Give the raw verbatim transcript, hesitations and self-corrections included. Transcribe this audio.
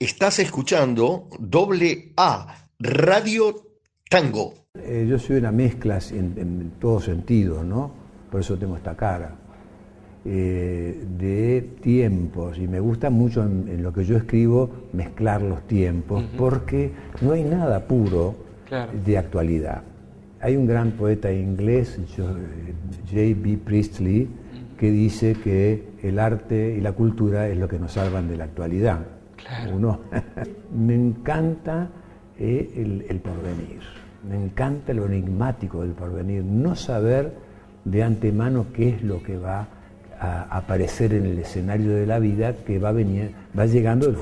Estás escuchando Doble A, Radio Tango. Eh, yo soy una mezcla en, en todo sentido, ¿no? Por eso tengo esta cara. Eh, de tiempos, y me gusta mucho en, en lo que yo escribo mezclar los tiempos, uh-huh. porque no hay nada puro claro. de actualidad. Hay un gran poeta inglés, J B Priestley, uh-huh. que dice que el arte y la cultura es lo que nos salvan de la actualidad. Claro. Uno, me encanta eh, el, el porvenir, me encanta lo enigmático del porvenir, no saber de antemano qué es lo que va a aparecer en el escenario de la vida, que va, venir, va llegando del futuro.